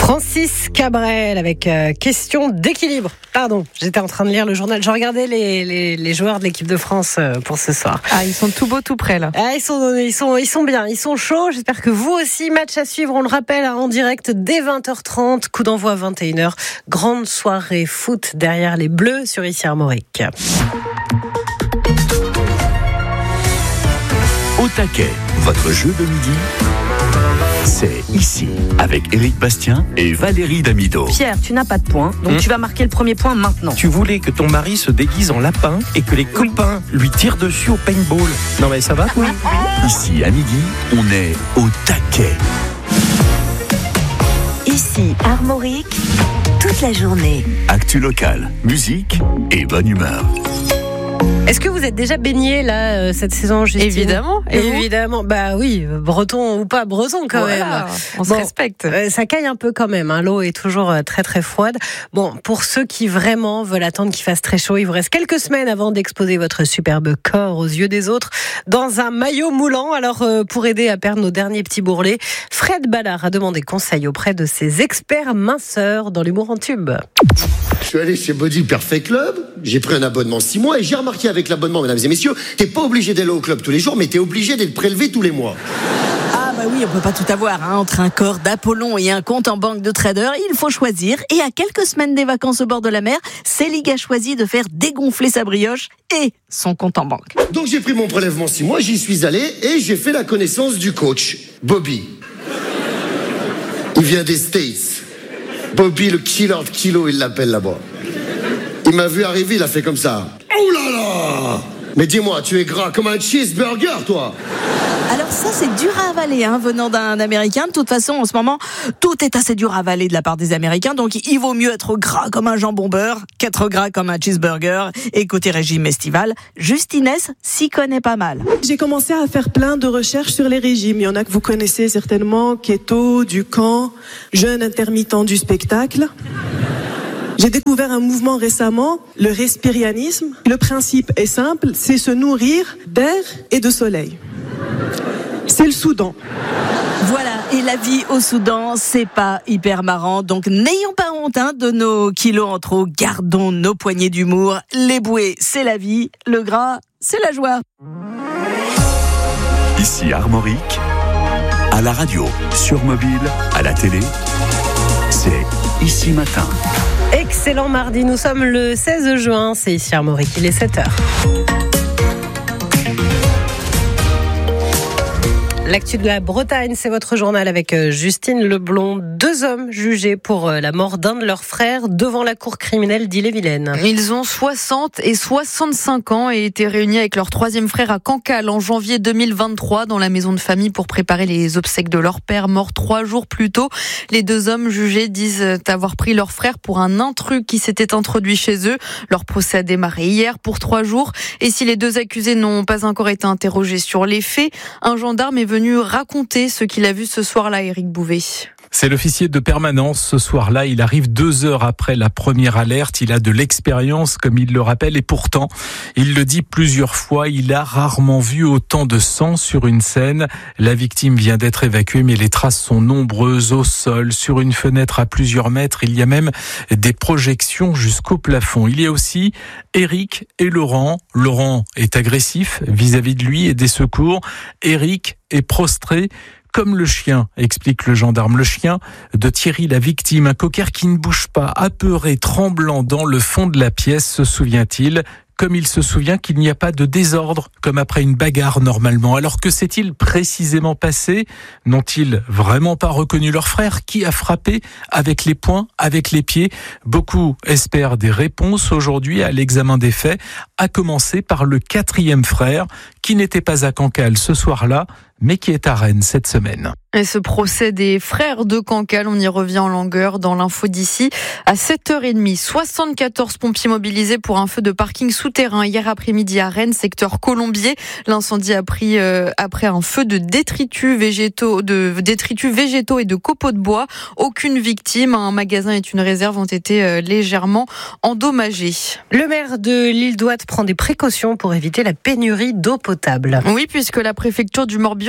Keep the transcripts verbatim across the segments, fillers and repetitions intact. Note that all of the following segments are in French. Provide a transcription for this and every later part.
Francis Cabrel avec euh, question d'équilibre. Pardon, j'étais en train de lire le journal. Je regardais les, les, les joueurs de l'équipe de France euh, pour ce soir. Ah, ils sont tout beaux, tout près là. Ah, ils sont, ils sont, ils sont bien, ils sont chauds. J'espère que vous aussi. Match à suivre, on le rappelle, hein, en direct dès vingt heures trente. Coup d'envoi vingt et une heures. Grande soirée foot derrière les Bleus sur Ici Armorique. Au taquet, votre jeu de midi, c'est ici, avec Éric Bastien et Valérie Damido. Pierre, tu n'as pas de points, donc Mmh. tu vas marquer le premier point maintenant. Tu voulais que ton mari se déguise en lapin et que les copains lui tirent dessus au paintball. Non mais ça va ? Oui. Ici, à midi, on est au taquet. Ici, Armorique, toute la journée. Actu locale, musique et bonne humeur. Est-ce que vous êtes déjà baigné là euh, cette saison, Justine ? Évidemment. Et vous ? Évidemment. Bah oui, breton ou pas breton quand Voilà, même. on se Bon, respecte. Euh, ça caille un peu quand même, hein. L'eau est toujours euh, très très froide. Bon, pour ceux qui vraiment veulent attendre qu'il fasse très chaud, il vous reste quelques semaines avant d'exposer votre superbe corps aux yeux des autres dans un maillot moulant. Alors euh, pour aider à perdre nos derniers petits bourrelets, Fred Ballard a demandé conseil auprès de ses experts minceurs dans l'humour en tube. Je suis allé chez Body Perfect Club, j'ai pris un abonnement six mois et j'ai remarqué avec l'abonnement, mesdames et messieurs, t'es pas obligé d'aller au club tous les jours, mais t'es obligé d'être prélevé tous les mois. Ah bah oui, on peut pas tout avoir, hein. Entre un corps d'Apollon et un compte en banque de trader, il faut choisir. Et à quelques semaines des vacances au bord de la mer, Célig a choisi de faire dégonfler sa brioche et son compte en banque. Donc j'ai pris mon prélèvement six mois, j'y suis allé et j'ai fait la connaissance du coach, Bobby. Il vient des States. Bobby, le killer de kilo, il l'appelle là-bas. Il m'a vu arriver, il a fait comme ça. Oh là là! Mais dis-moi, tu es gras comme un cheeseburger, toi! Alors ça, c'est dur à avaler, hein, venant d'un Américain. De toute façon, en ce moment, tout est assez dur à avaler de la part des Américains. Donc, il vaut mieux être gras comme un jambon beurre qu'être gras comme un cheeseburger. Et côté régime estival, Justine s'y connaît pas mal. J'ai commencé à faire plein de recherches sur les régimes. Il y en a que vous connaissez certainement, keto, Ducan, jeûne intermittent du spectacle. J'ai découvert un mouvement récemment, le respirianisme. Le principe est simple, c'est se nourrir d'air et de soleil. C'est le Soudan. Voilà, et la vie au Soudan, c'est pas hyper marrant. Donc n'ayons pas honte, hein, de nos kilos en trop. Gardons nos poignées d'humour. Les bouées, c'est la vie. Le gras, c'est la joie. Ici, Armorique, à la radio, sur mobile, à la télé, c'est Ici Matin. Excellent mardi, nous sommes le seize juin, c'est Ici Armorique, il est sept heures. L'actu de la Bretagne, c'est votre journal avec Justine Leblond. Deux hommes jugés pour la mort d'un de leurs frères devant la cour criminelle d'Ille-et-Vilaine. Ils ont soixante et soixante-cinq ans et étaient réunis avec leur troisième frère à Cancale en janvier deux mille vingt-trois dans la maison de famille pour préparer les obsèques de leur père mort trois jours plus tôt. Les deux hommes jugés disent avoir pris leur frère pour un intrus qui s'était introduit chez eux. Leur procès a démarré hier pour trois jours. Et si les deux accusés n'ont pas encore été interrogés sur les faits, un gendarme est venu raconter ce qu'il a vu ce soir-là, Éric Bouvet. C'est l'officier de permanence. Ce soir-là, il arrive deux heures après la première alerte. Il a de l'expérience, comme il le rappelle, et pourtant, il le dit plusieurs fois, il a rarement vu autant de sang sur une scène. La victime vient d'être évacuée, mais les traces sont nombreuses au sol, sur une fenêtre à plusieurs mètres. Il y a même des projections jusqu'au plafond. Il y a aussi Éric et Laurent. Laurent est agressif vis-à-vis de lui et des secours. Éric est prostré comme le chien, explique le gendarme. Le chien de Thierry, la victime, un cocker qui ne bouge pas, apeuré, tremblant dans le fond de la pièce, se souvient-il ? Comme il se souvient qu'il n'y a pas de désordre, comme après une bagarre normalement. Alors que s'est-il précisément passé ? N'ont-ils vraiment pas reconnu leur frère ? Qui a frappé ? Avec les poings, avec les pieds ? Beaucoup espèrent des réponses aujourd'hui à l'examen des faits, à commencer par le quatrième frère, qui n'était pas à Cancale ce soir-là, mais qui est à Rennes cette semaine. Et ce procès des frères de Cancale, on y revient en longueur dans l'info d'ici. À sept heures trente, soixante-quatorze pompiers mobilisés pour un feu de parking souterrain hier après-midi à Rennes, secteur Colombier. L'incendie a pris euh, après un feu de détritus végétaux, de détritus végétaux et de copeaux de bois. Aucune victime. Un magasin et une réserve ont été euh, légèrement endommagés. Le maire de l'île d'Ouate prend des précautions pour éviter la pénurie d'eau potable. Oui, puisque la préfecture du Morbihan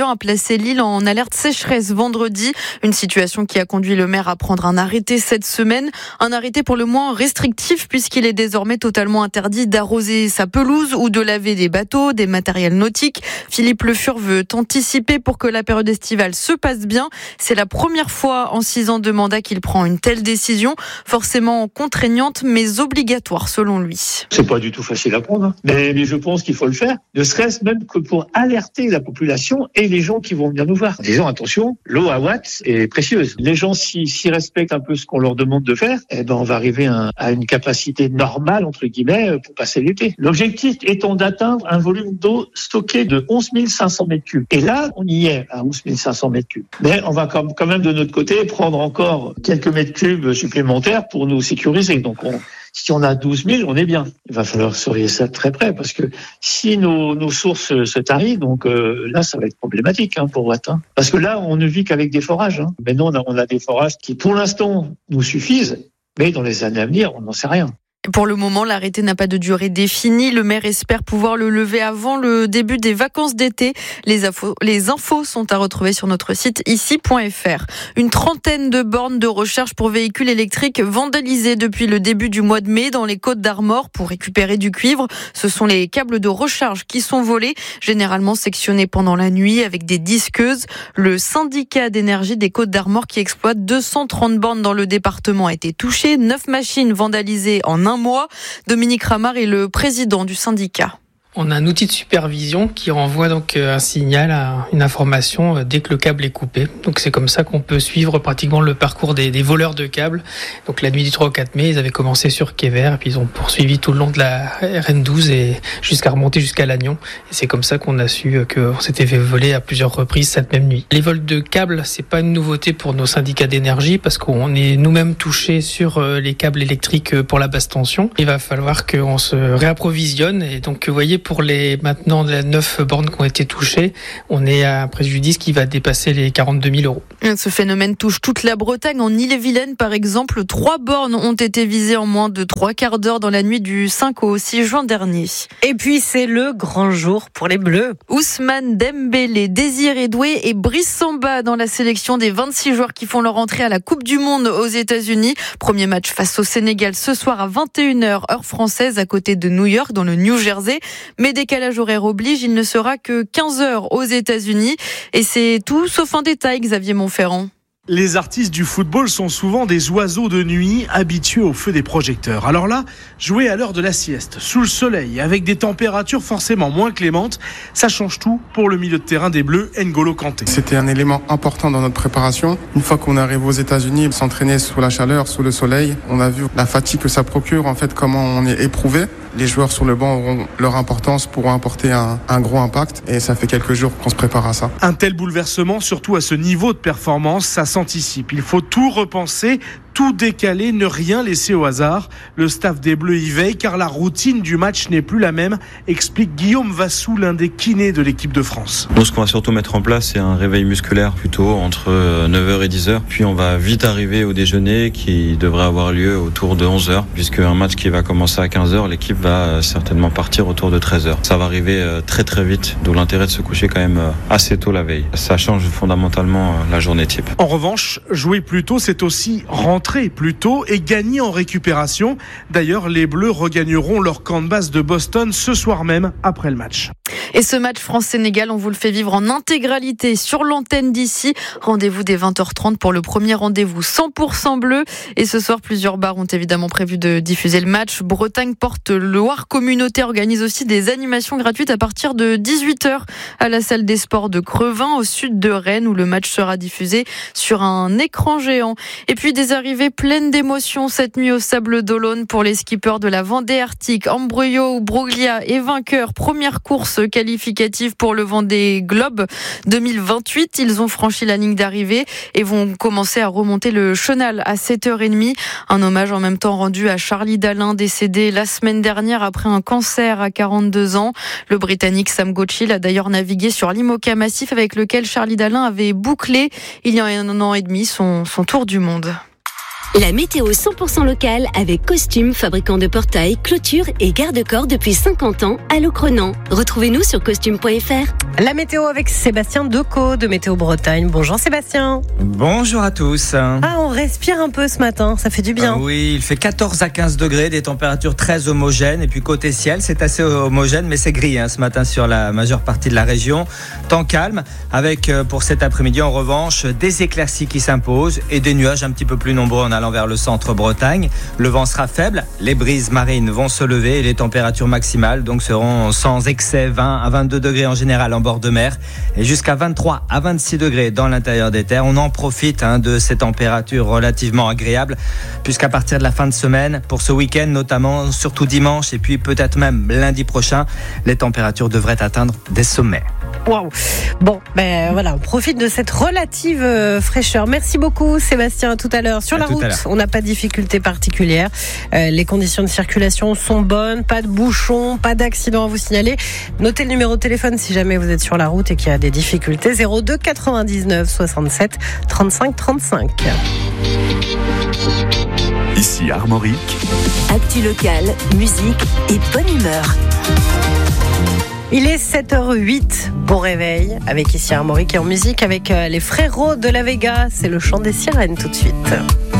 Evian a placé l'île en alerte sécheresse vendredi. Une situation qui a conduit le maire à prendre un arrêté cette semaine. Un arrêté pour le moins restrictif puisqu'il est désormais totalement interdit d'arroser sa pelouse ou de laver des bateaux, des matériels nautiques. Philippe Le Fur veut anticiper pour que la période estivale se passe bien. C'est la première fois en six ans de mandat qu'il prend une telle décision, forcément contraignante mais obligatoire selon lui. C'est pas du tout facile à prendre, hein. mais, mais je pense qu'il faut le faire, ne serait-ce même que pour alerter la population et les gens qui vont venir nous voir. Disons attention, l'eau à watts est précieuse. Les gens s'y, s'y respectent un peu ce qu'on leur demande de faire, eh ben on va arriver à, à une capacité normale entre guillemets pour passer l'été. L'objectif étant d'atteindre un volume d'eau stocké de onze mille cinq cents mètres cubes. Et là, on y est à onze mille cinq cents mètres cubes. Mais on va quand même de notre côté prendre encore quelques mètres cubes supplémentaires pour nous sécuriser. Donc on Si on a douze mille, on est bien. Il va falloir surveiller ça de très près parce que si nos, nos sources se tarissent, donc euh, là, ça va être problématique hein, pour Watt. Hein. Parce que là, on ne vit qu'avec des forages. Hein. Maintenant, on a, on a des forages qui, pour l'instant, nous suffisent, mais dans les années à venir, on n'en sait rien. Pour le moment, l'arrêté n'a pas de durée définie. Le maire espère pouvoir le lever avant le début des vacances d'été. Les infos, les infos sont à retrouver sur notre site ici point f r. Une trentaine de bornes de recharge pour véhicules électriques vandalisées depuis le début du mois de mai dans les Côtes d'Armor pour récupérer du cuivre. Ce sont les câbles de recharge qui sont volés, généralement sectionnés pendant la nuit avec des disqueuses. Le syndicat d'énergie des Côtes d'Armor qui exploite deux cent trente bornes dans le département a été touché. Neuf machines vandalisées en un un mois. Dominique Ramard est le président du syndicat. On a un outil de supervision qui renvoie donc un signal, à une information dès que le câble est coupé. Donc c'est comme ça qu'on peut suivre pratiquement le parcours des, des voleurs de câbles. Donc la nuit du trois au quatre mai, ils avaient commencé sur Quai Vert, et puis ils ont poursuivi tout le long de la R N douze et jusqu'à remonter jusqu'à Lannion. Et c'est comme ça qu'on a su qu'on s'était fait voler à plusieurs reprises cette même nuit. Les vols de câbles, c'est pas une nouveauté pour nos syndicats d'énergie parce qu'on est nous-mêmes touchés sur les câbles électriques pour la basse tension. Il va falloir qu'on se réapprovisionne et donc vous voyez, pour les maintenant les neuf bornes qui ont été touchées, on est à un préjudice qui va dépasser les quarante-deux mille euros. Ce phénomène touche toute la Bretagne. En Ille-et-Vilaine, par exemple, trois bornes ont été visées en moins de trois quarts d'heure dans la nuit du cinq au six juin dernier. Et puis, c'est le grand jour pour les Bleus. Ousmane Dembélé, Désiré Doué et Brice Samba dans la sélection des vingt-six joueurs qui font leur entrée à la Coupe du Monde aux États-Unis. Premier match face au Sénégal ce soir à vingt et une heures, heure française, à côté de New York, dans le New Jersey. Mais décalage horaire oblige, il ne sera que quinze heures aux États-Unis. Et c'est tout sauf un détail, Xavier Montferrand. Les artistes du football sont souvent des oiseaux de nuit habitués au feu des projecteurs. Alors là, jouer à l'heure de la sieste, sous le soleil, avec des températures forcément moins clémentes, ça change tout pour le milieu de terrain des Bleus, N'Golo Kanté. C'était un élément important dans notre préparation. Une fois qu'on arrive aux États-Unis, s'entraîner sous la chaleur, sous le soleil, on a vu la fatigue que ça procure, en fait, comment on est éprouvé. Les joueurs sur le banc auront leur importance, pourront apporter un, un gros impact et ça fait quelques jours qu'on se prépare à ça. Un tel bouleversement, surtout à ce niveau de performance, ça s'anticipe. Il faut tout repenser, tout décaler, ne rien laisser au hasard. Le staff des Bleus y veille car la routine du match n'est plus la même, explique Guillaume Vassou, l'un des kinés de l'équipe de France. Nous, ce qu'on va surtout mettre en place, c'est un réveil musculaire plutôt entre neuf heures et dix heures. Puis on va vite arriver au déjeuner qui devrait avoir lieu autour de onze heures, puisque un match qui va commencer à quinze heures, l'équipe va certainement partir autour de treize heures. Ça va arriver très très vite, d'où l'intérêt de se coucher quand même assez tôt la veille. Ça change fondamentalement la journée type. En revanche, jouer plus tôt, c'est aussi rentrer plus tôt et gagner en récupération. D'ailleurs, les Bleus regagneront leur camp de base de Boston ce soir même après le match. Et ce match France-Sénégal, on vous le fait vivre en intégralité sur l'antenne d'ici. Rendez-vous dès vingt heures trente pour le premier rendez-vous cent pour cent bleu. Et ce soir, plusieurs bars ont évidemment prévu de diffuser le match. Bretagne Porte Loire Communauté organise aussi des animations gratuites à partir de dix-huit heures à la salle des sports de Crevin, au sud de Rennes, où le match sera diffusé sur un écran géant. Et puis des arrivées pleines d'émotions cette nuit au Sable d'Olonne pour les skippers de la Vendée Arctique. Ambrogio Broglia est vainqueur. Première course qualificative pour le Vendée Globe deux mille vingt-huit. Ils ont franchi la ligne d'arrivée et vont commencer à remonter le chenal à sept heures trente. Un hommage en même temps rendu à Charlie Dalin, décédé la semaine dernière après un cancer à quarante-deux ans. Le Britannique Sam Gotchill a d'ailleurs navigué sur l'IMOCA Massif avec lequel Charlie Dalin avait bouclé il y a un an et demi son, son tour du monde. La météo cent pour cent locale avec Costume, fabricant de portails, clôtures et garde-corps depuis cinquante ans à Locronan. Retrouvez-nous sur costume point f r. La météo avec Sébastien Decaux de Météo Bretagne. Bonjour Sébastien. Bonjour à tous. Ah, on respire un peu ce matin, ça fait du bien. Ah oui, il fait quatorze à quinze degrés, des températures très homogènes. Et puis côté ciel, c'est assez homogène, mais c'est gris hein, ce matin sur la majeure partie de la région. Temps calme, avec euh, pour cet après-midi en revanche, des éclaircies qui s'imposent et des nuages un petit peu plus nombreux en allant vers le centre Bretagne. Le vent sera faible, les brises marines vont se lever et les températures maximales donc seront sans excès vingt à vingt-deux degrés en général en bord de mer et jusqu'à vingt-trois à vingt-six degrés dans l'intérieur des terres. On en profite hein, de ces températures relativement agréables puisqu'à partir de la fin de semaine, pour ce week-end notamment, surtout dimanche et puis peut-être même lundi prochain, les températures devraient atteindre des sommets. Waouh. Bon, ben voilà, on profite de cette relative euh, fraîcheur. Merci beaucoup Sébastien, à tout à l'heure. Sur à la route, on n'a pas de difficultés particulières. Euh, les conditions de circulation sont bonnes, pas de bouchons, pas d'accidents à vous signaler. Notez le numéro de téléphone si jamais vous êtes sur la route et qu'il y a des difficultés. zéro deux quatre-vingt-dix-neuf soixante-sept trente-cinq trente-cinq. Ici Armorique. Actu locale, musique et bonne humeur. Il est sept heures huit, bon réveil, avec ici Armorique et en musique avec les frérots de la Vega. C'est le chant des sirènes tout de suite.